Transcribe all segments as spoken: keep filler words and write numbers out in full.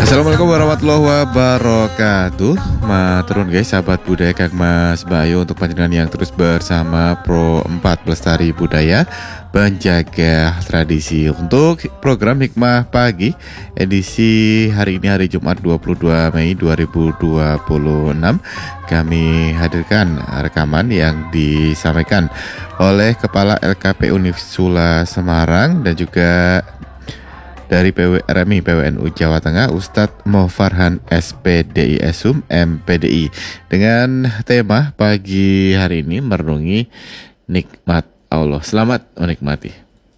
Assalamualaikum warahmatullahi wabarakatuh. Maturun guys, sahabat budaya Kang Mas Bayu untuk panjenengan yang terus bersama Pro empat Pelestari Budaya Penjaga Tradisi. Untuk program Hikmah Pagi edisi hari ini, hari Jumat dua puluh dua Mei dua ribu dua puluh enam, kami hadirkan rekaman yang disampaikan oleh Kepala L K P Unisula Semarang dan juga dari P W R M I P W N U Jawa Tengah, Ustadz Mofarhan S P D I S U M M P D I, dengan tema pagi hari ini merenungi nikmat Allah. Selamat menikmati.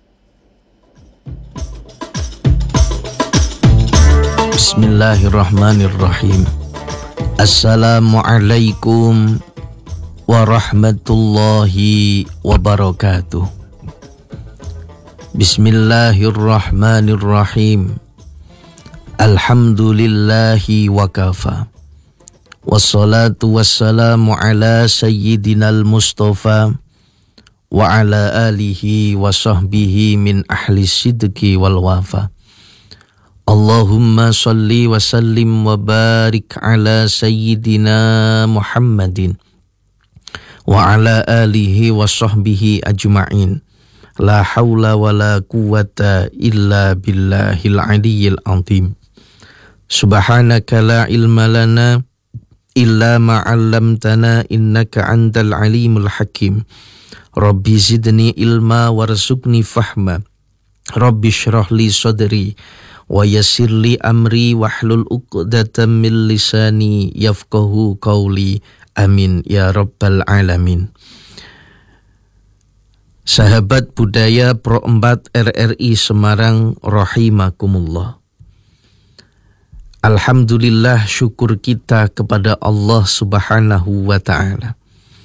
Bismillahirrahmanirrahim. Assalamualaikum warahmatullahi wabarakatuh. Bismillahirrahmanirrahim. Alhamdulillahi wa kafa. Wassalatu wassalamu ala sayyidinal mustafa wa ala alihi wa sahbihi min ahli sidqi wal wafa. Allahumma salli wa sallim wa barik ala sayyidina Muhammadin wa ala alihi wa sahbihi ajma'in. La hawla wa la quwwata illa billahil aliyyil azim. Subhanaka la ilma lana illa ma 'allamtana innaka antal alimul hakim. Rabbi zidni ilma warzuqni fahma. Rabbi shrah li sadri wa yassir li amri wahlul 'uqdatam min lisani yafqahu qawli. Amin ya rabbal alamin. Sahabat budaya Pro empat R R I Semarang rahimakumullah. Alhamdulillah, syukur kita kepada Allah Subhanahu wa ta'ala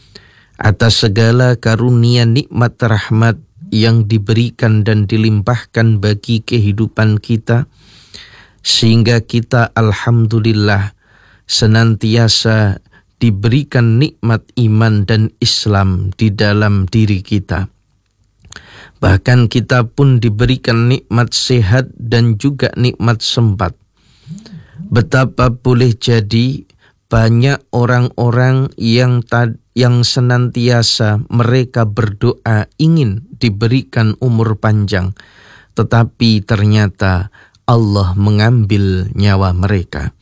atas segala karunia nikmat rahmat yang diberikan dan dilimpahkan bagi kehidupan kita, sehingga kita alhamdulillah senantiasa diberikan nikmat iman dan Islam di dalam diri kita. Bahkan kita pun diberikan nikmat sehat dan juga nikmat sempat. Betapa boleh jadi banyak orang-orang yang tad, yang senantiasa mereka berdoa ingin diberikan umur panjang, tetapi ternyata Allah mengambil nyawa mereka.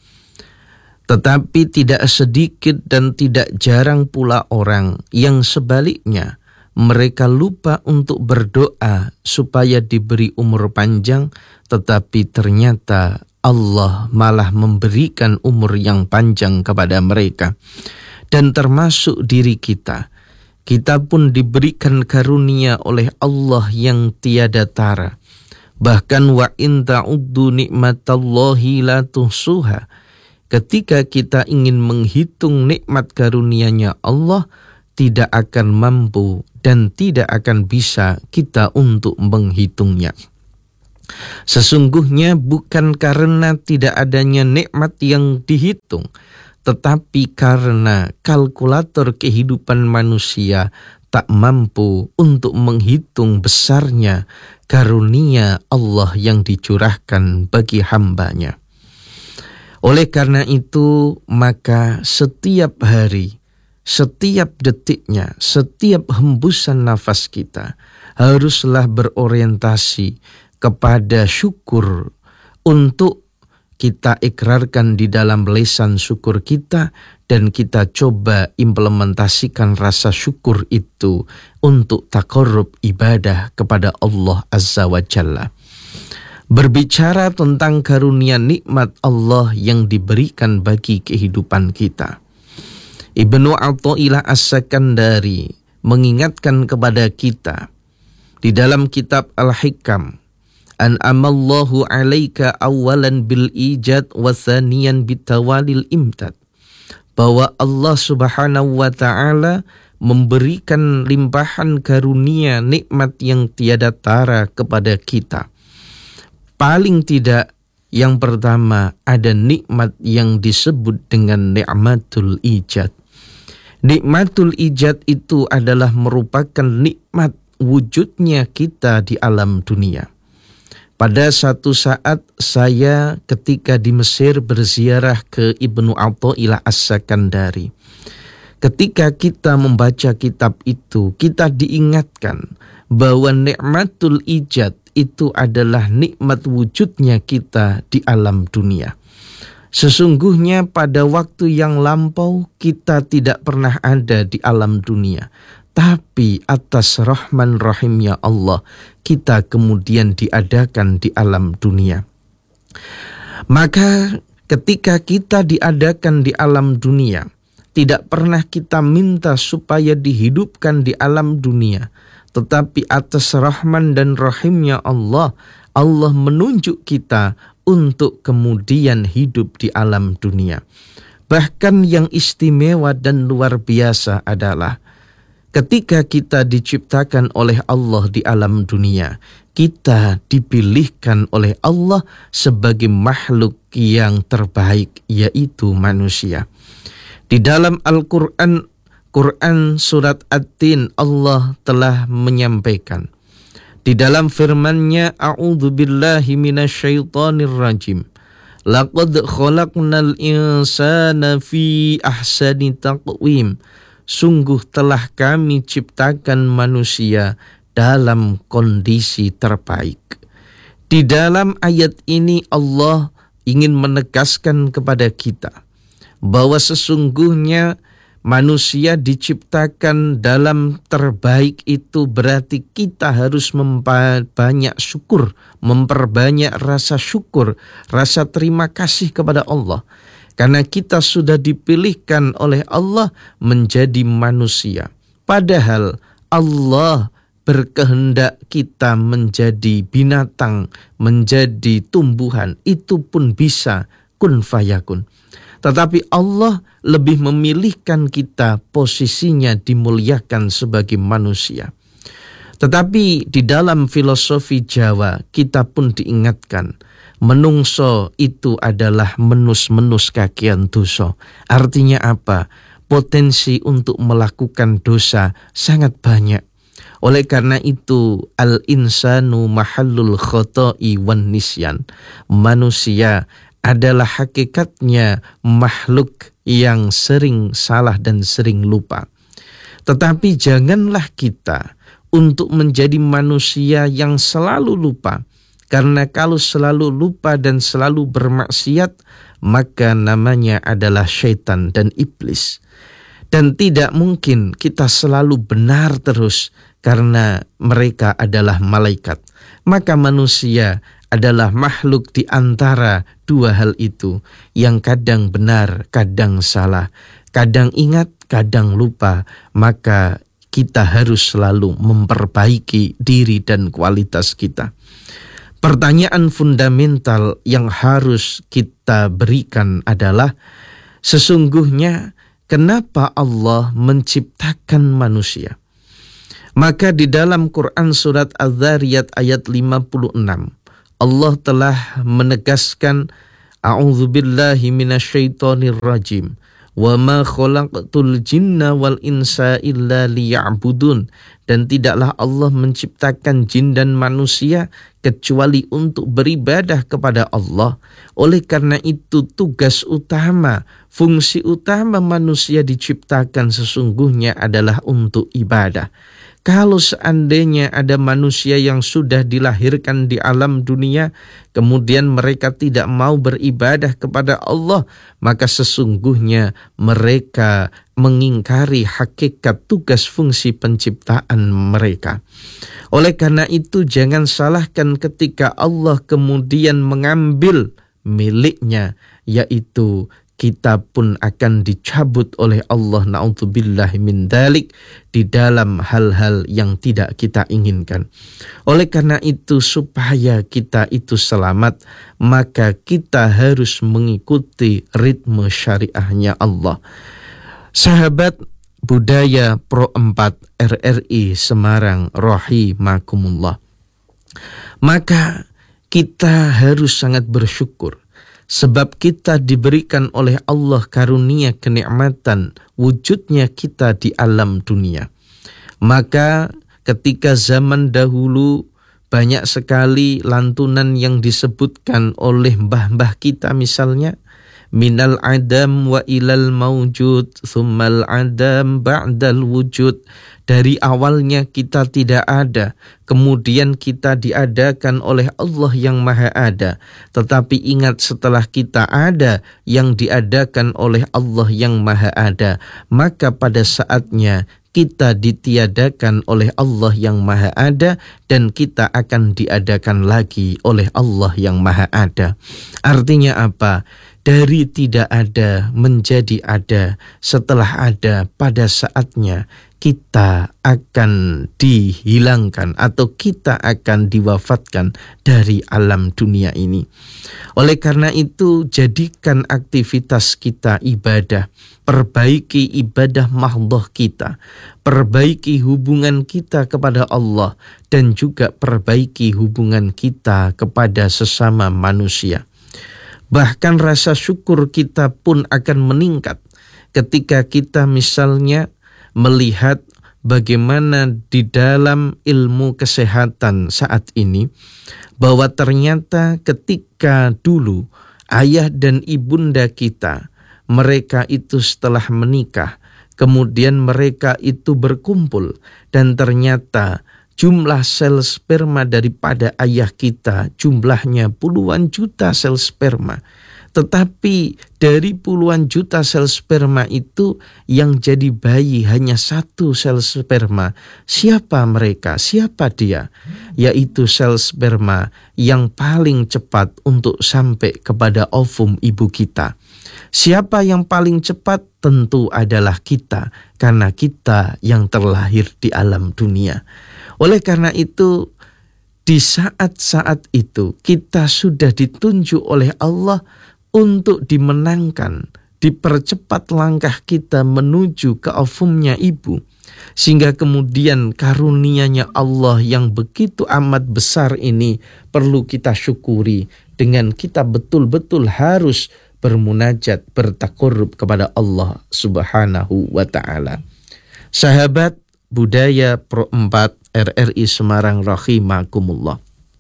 Tetapi tidak sedikit dan tidak jarang pula orang yang sebaliknya, mereka lupa untuk berdoa supaya diberi umur panjang, tetapi ternyata Allah malah memberikan umur yang panjang kepada mereka. Dan termasuk diri kita, kita pun diberikan karunia oleh Allah yang tiada tara. Bahkan wa in ta'uddu nikmatallahi la tuhsuha. Ketika kita ingin menghitung nikmat karunia-Nya Allah, tidak akan mampu dan tidak akan bisa kita untuk menghitungnya. Sesungguhnya bukan karena tidak adanya nikmat yang dihitung, tetapi karena kalkulator kehidupan manusia tak mampu untuk menghitung besarnya karunia Allah yang dicurahkan bagi hamba-Nya. Oleh karena itu, maka setiap hari, setiap detiknya, setiap hembusan nafas kita haruslah berorientasi kepada syukur, untuk kita ikrarkan di dalam lisan syukur kita, dan kita coba implementasikan rasa syukur itu untuk taqarrub ibadah kepada Allah Azza wa Jalla. Berbicara tentang karunia nikmat Allah yang diberikan bagi kehidupan kita, Ibnu Athaillah As-Sakandari mengingatkan kepada kita di dalam kitab Al-Hikam, an'amallahu alaika awalan bil ijad wa thaniyan bitawalil imtad, bahwa Allah Subhanahu wa ta'ala memberikan limpahan karunia nikmat yang tiada tara kepada kita. Paling tidak, yang pertama ada nikmat yang disebut dengan nikmatul ijad. Nikmatul ijad itu adalah merupakan nikmat wujudnya kita di alam dunia. Pada satu saat saya ketika di Mesir berziarah ke Ibnu Athaillah As-Sakandari. Ketika kita membaca kitab itu, kita diingatkan bahwa nikmatul ijad itu adalah nikmat wujudnya kita di alam dunia. Sesungguhnya pada waktu yang lampau kita tidak pernah ada di alam dunia. Tapi atas rahman rahimnya Allah, kita kemudian diadakan di alam dunia. Maka ketika kita diadakan di alam dunia, tidak pernah kita minta supaya dihidupkan di alam dunia. Tetapi atas rahman dan rahimnya Allah, Allah menunjuk kita untuk kemudian hidup di alam dunia. Bahkan yang istimewa dan luar biasa adalah ketika kita diciptakan oleh Allah di alam dunia, kita dipilihkan oleh Allah sebagai makhluk yang terbaik, yaitu manusia. Di dalam Al-Quran, Quran surat At-Tin, Allah telah menyampaikan di dalam firman-Nya, A'udzu billahi minasyaitonir rajim. Laqad khalaqnal insana fi ahsani taqwim. Sungguh telah kami ciptakan manusia dalam kondisi terbaik. Di dalam ayat ini Allah ingin menegaskan kepada kita bahwa sesungguhnya manusia diciptakan dalam terbaik itu berarti kita harus memperbanyak syukur, memperbanyak rasa syukur, rasa terima kasih kepada Allah. Karena kita sudah dipilihkan oleh Allah menjadi manusia. Padahal Allah berkehendak kita menjadi binatang, menjadi tumbuhan. Itu pun bisa, kun fayakun. Tetapi Allah lebih memilihkan kita posisinya dimuliakan sebagai manusia. Tetapi di dalam filosofi Jawa kita pun diingatkan, menungso itu adalah menus-menus kakian dosa. Artinya apa? Potensi untuk melakukan dosa sangat banyak. Oleh karena itu, al-insanu mahallul khoto'i wan nisyan. Manusia adalah hakikatnya makhluk yang sering salah dan sering lupa. Tetapi janganlah kita untuk menjadi manusia yang selalu lupa. Karena kalau selalu lupa dan selalu bermaksiat, maka namanya adalah syaitan dan iblis. Dan tidak mungkin kita selalu benar terus karena mereka adalah malaikat. Maka manusia adalah makhluk di antara dua hal itu, yang kadang benar, kadang salah, kadang ingat, kadang lupa. Maka kita harus selalu memperbaiki diri dan kualitas kita. Pertanyaan fundamental yang harus kita berikan adalah, sesungguhnya kenapa Allah menciptakan manusia? Maka di dalam Quran surat Az-Zariyat ayat lima puluh enam, Allah telah menegaskan, A'udzu billahi minasyaitonir rajim. Wa ma khalaqtul jinna wal insa illa liya'budun. Dan tidaklah Allah menciptakan jin dan manusia kecuali untuk beribadah kepada Allah. Oleh karena itu tugas utama, fungsi utama manusia diciptakan sesungguhnya adalah untuk ibadah. Kalau seandainya ada manusia yang sudah dilahirkan di alam dunia, kemudian mereka tidak mau beribadah kepada Allah, maka sesungguhnya mereka mengingkari hakikat tugas fungsi penciptaan mereka. Oleh karena itu jangan salahkan ketika Allah kemudian mengambil miliknya, yaitu kita pun akan dicabut oleh Allah, na'udzubillahi min dzalik, di dalam hal-hal yang tidak kita inginkan. Oleh karena itu supaya kita itu selamat, maka kita harus mengikuti ritme syariahnya Allah. Sahabat Budaya Pro empat R R I Semarang rahimakumullah. Maka kita harus sangat bersyukur sebab kita diberikan oleh Allah karunia kenikmatan wujudnya kita di alam dunia. Maka ketika zaman dahulu banyak sekali lantunan yang disebutkan oleh mbah-mbah kita misalnya, minal adam wa ilal mawjud thummal adam ba'dal wujud. Dari awalnya kita tidak ada, kemudian kita diadakan oleh Allah yang Maha Ada. Tetapi ingat, setelah kita ada, yang diadakan oleh Allah yang Maha Ada, maka pada saatnya kita ditiadakan oleh Allah yang Maha Ada, dan kita akan diadakan lagi oleh Allah yang Maha Ada. Artinya apa? Dari tidak ada menjadi ada, setelah ada pada saatnya kita akan dihilangkan atau kita akan diwafatkan dari alam dunia ini. Oleh karena itu, jadikan aktivitas kita ibadah, perbaiki ibadah mahdhah kita, perbaiki hubungan kita kepada Allah, dan juga perbaiki hubungan kita kepada sesama manusia. Bahkan rasa syukur kita pun akan meningkat ketika kita misalnya melihat bagaimana di dalam ilmu kesehatan saat ini, bahwa ternyata ketika dulu ayah dan ibunda kita, mereka itu setelah menikah, kemudian mereka itu berkumpul, dan ternyata jumlah sel sperma daripada ayah kita jumlahnya puluhan juta sel sperma. Tetapi dari puluhan juta sel sperma itu yang jadi bayi hanya satu sel sperma. Siapa mereka? Siapa dia? Yaitu sel sperma yang paling cepat untuk sampai kepada ovum ibu kita. Siapa yang paling cepat? Tentu adalah kita, karena kita yang terlahir di alam dunia. Oleh karena itu, di saat-saat itu kita sudah ditunjuk oleh Allah untuk dimenangkan, dipercepat langkah kita menuju ke ovumnya ibu. Sehingga kemudian karunia-Nya Allah yang begitu amat besar ini perlu kita syukuri dengan kita betul-betul harus bermunajat, bertakarrub kepada Allah Subhanahu wa ta'ala. Sahabat Budaya Pro empat R R I Semarang rahimakumullah.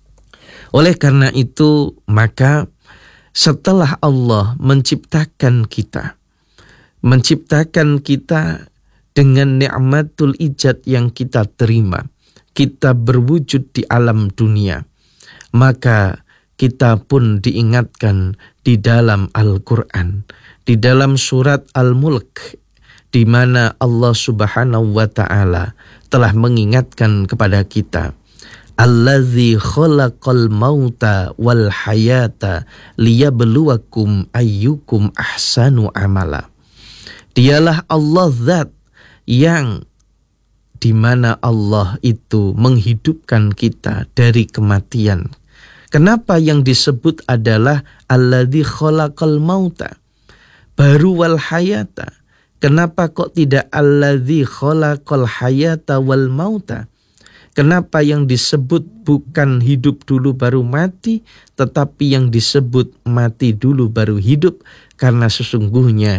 Oleh karena itu, maka setelah Allah menciptakan kita, menciptakan kita dengan nikmatul ijad yang kita terima, kita berwujud di alam dunia, maka kita pun diingatkan di dalam Al-Quran, di dalam surat Al-Mulk, di mana Allah Subhanahu wa ta'ala telah mengingatkan kepada kita, Allazi khalaqal mauta wal hayata liyabluwakum ayyukum ahsanu amala. Dialah Allah zat yang di mana Allah itu menghidupkan kita dari kematian. Kenapa yang disebut adalah Allazi khalaqal mauta baru wal hayata? Kenapa kok tidak Allazi khalaqal hayata wal mauta? Kenapa yang disebut bukan hidup dulu baru mati, tetapi yang disebut mati dulu baru hidup? Karena sesungguhnya